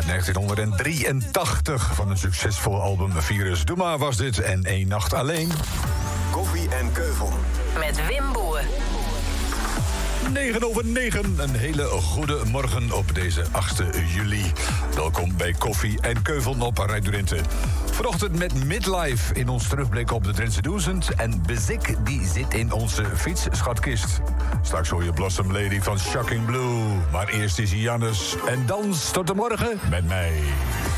Uit 1983 van een succesvol album Virus Doema was dit en Eén Nacht Alleen. Koffie en Keuvel. Met Wim Boer. 9:09, een hele goede morgen op deze 8 juli. Welkom bij Koffie en Keuvel op Radio Drenthe. Vanochtend met Midlife in ons terugblik op de Drentse 1000. En Bezik die zit in onze fietsschatkist. Straks hoor je Blossom Lady van Shocking Blue. Maar eerst is Jannes en dans tot de morgen met mij.